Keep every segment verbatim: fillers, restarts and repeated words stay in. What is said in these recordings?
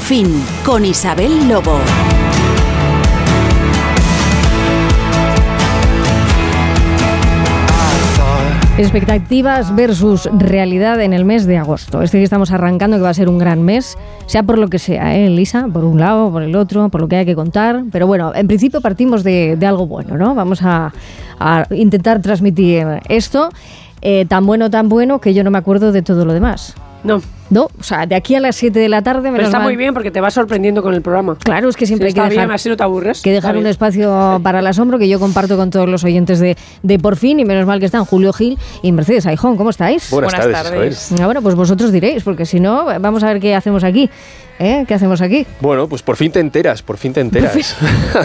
fin, con Isabel Lobo. Expectativas versus realidad en el mes de agosto. Este que estamos arrancando, que va a ser un gran mes, sea por lo que sea, ¿eh, Elisa? Por un lado, por el otro, por lo que hay que contar. Pero bueno, en principio partimos de, de algo bueno, ¿no? Vamos a, a intentar transmitir esto, eh, tan bueno, tan bueno, que yo no me acuerdo de todo lo demás. No. No, o sea, de aquí a las siete de la tarde... Pero está mal. muy bien porque te vas sorprendiendo con el programa. Claro, es que siempre sí, hay que dejar, bien, así no te aburres. que dejar un espacio para el asombro que yo comparto con todos los oyentes de, de Por Fin, y menos mal que están Julio Gil y Mercedes Aijón. ¿Cómo estáis? Buenas, Buenas tardes. tardes. Ah, bueno, pues vosotros diréis, porque si no, vamos a ver qué hacemos aquí. ¿Eh? ¿Qué hacemos aquí? Bueno, pues por fin te enteras, por fin te enteras.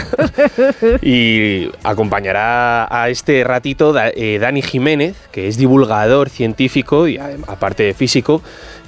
Y acompañará a este ratito da, eh, Dani Jiménez, que es divulgador científico y aparte de físico,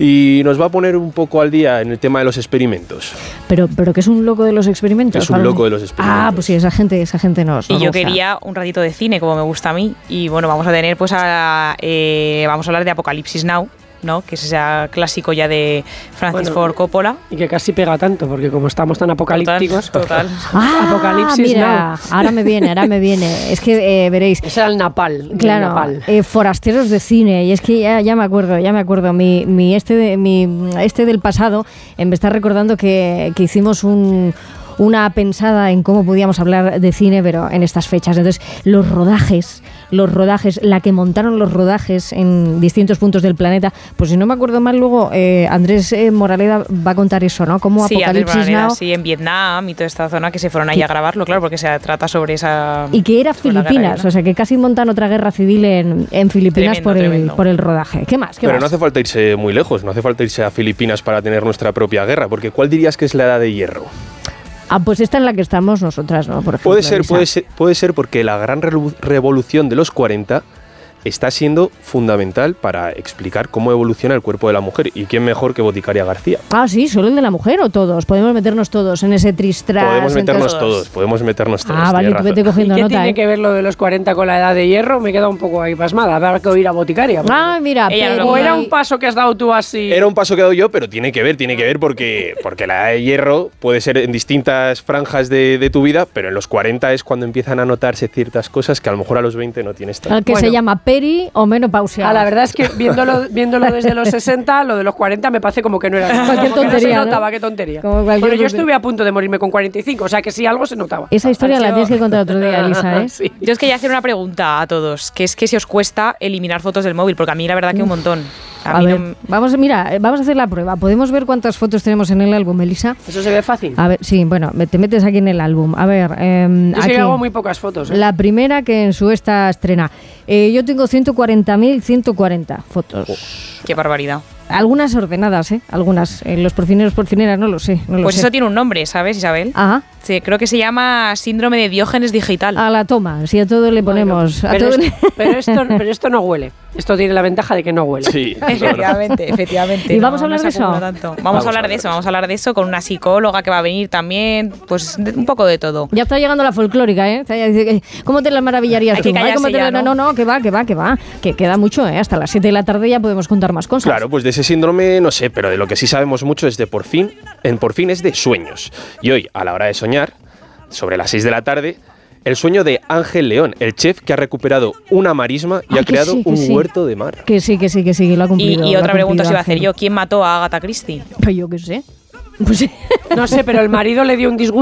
y nos va a poner un poco al día en el tema de los experimentos. Pero, pero que es un loco de los experimentos. Es un loco de los experimentos. Ah, pues sí, esa gente, esa gente nos. Y nos yo gusta. quería un ratito de cine, como me gusta a mí. Y bueno, vamos a tener, pues, a, eh, vamos a hablar de Apocalipsis Now, ¿no? Que es ese clásico ya de Francis Bueno, Ford Coppola. Y que casi pega tanto, porque como estamos tan apocalípticos... Total. total. Ah, Apocalipsis mira, Now. ahora me viene, ahora me viene. Es que eh, veréis. Ese era el Napal. Claro, el Napal. eh, forasteros de cine, y es que ya, ya me acuerdo, ya me acuerdo, mi, mi, este, de, mi este del pasado eh, me está recordando que, que hicimos un, una pensada en cómo podíamos hablar de cine, pero en estas fechas. Entonces, los rodajes, los rodajes, la que montaron los rodajes en distintos puntos del planeta, pues si no me acuerdo mal, luego eh, Andrés eh, Moraleda va a contar eso, ¿no? Como Sí, Apocalipsis Moraleda, Now. sí, en Vietnam y toda esta zona que se fueron ahí a grabarlo, claro, porque se trata sobre esa... Y que era sobre la Filipinas, guerra, o sea que casi montan otra guerra civil en, en Filipinas Tremendo, por, el, tremendo. por el rodaje. ¿Qué más? ¿Qué Pero más? no hace falta irse muy lejos, no hace falta irse a Filipinas para tener nuestra propia guerra, porque ¿cuál dirías que es la edad de hierro? Ah, pues esta en la que estamos nosotras, ¿no? Por ejemplo, Puede ser, Elisa. puede ser, puede ser porque la gran revo- revolución de los cuarenta está siendo fundamental para explicar cómo evoluciona el cuerpo de la mujer. ¿Y quién mejor que Boticaria García? Ah, sí, solo el de la mujer o todos. Podemos meternos todos en ese tristras. Podemos meternos todos. todos, podemos meternos todos. Ah, vale, tienes tú vete razón. ¿Y cogiendo qué nota, tiene ¿eh? que ver lo de los cuarenta con la edad de hierro? Me queda un poco ahí pasmada. Habrá que oír a Boticaria. porque- Ah, mira, Ella pero... lo ¿O era un paso que has dado tú así? Era un paso que he dado yo, pero tiene que ver, tiene que ver porque, porque la edad de hierro puede ser en distintas franjas de, de tu vida, pero en los cuarenta es cuando empiezan a notarse ciertas cosas que a lo mejor a los veinte no tienes tanto. Al que Bueno. se llama peri o menopausia. Ah, la verdad es que viéndolo, viéndolo desde los sesenta, lo de los cuarenta me parece como que no era nada. Cualquier Como que tontería, no ¿no? se notaba, qué tontería. Como cualquier Bueno, yo tontería. estuve a punto de morirme con cuarenta y cinco, o sea que sí, algo se notaba. Esa historia la Yo- tienes que contar otro día, Elisa, ¿eh? Sí. Yo os quería hacer una pregunta a todos, que es que si os cuesta eliminar fotos del móvil, porque a mí la verdad que un montón. A, A mí ver, no- vamos, mira, vamos a hacer la prueba. ¿Podemos ver cuántas fotos tenemos en el álbum, Elisa? Eso se ve fácil. A ver, sí, bueno, me- te metes aquí en el álbum. A ver, eh, Yo sí aquí. que hago muy pocas fotos. ¿eh? La primera que en su esta estrena. Eh, yo tengo ciento cuarenta mil ciento cuarenta fotos. Qué barbaridad. Algunas ordenadas, ¿eh? Algunas. Eh, los porfineros, porfineras, no lo sé. No lo Pues sé. eso tiene un nombre, ¿sabes, Isabel? Ajá. Sí, creo que se llama síndrome de Diógenes digital. A la toma. Si a todo le ponemos. Bueno, a pero, todo esto, pero, esto, pero esto no huele. Esto tiene la ventaja de que no huele. Sí, Efectivamente, efectivamente. ¿Y vamos a hablar se de eso? acumula tanto. Vamos, a hablar de eso, vamos a hablar de eso con una psicóloga que va a venir también, pues de- un poco de todo. Ya está llegando la folclórica, ¿eh? Ya dice que, ¿cómo te las maravillarías Hay tú? que Ay, ¿cómo callarse te ya, la- ¿no? no, no, que va, que va, que va. Que queda mucho, ¿eh? Hasta las siete de la tarde ya podemos contar más cosas. Claro, pues de ese síndrome no sé, pero de lo que sí sabemos mucho es de por fin, en por fin es de sueños. Y hoy, a la hora de soñar, sobre las seis de la tarde, el sueño de Ángel León, el chef que ha recuperado una marisma y Ay, ha que creado sí, que un sí. huerto de mar. Que sí, que sí, que sí, que lo ha Y, cumplido. y lo ha otra pregunta os cumplido iba a hacer Ángel. yo, ¿quién mató a Agatha Christie? Pues yo qué sé. Pues No sé, pero el marido le dio un disgusto.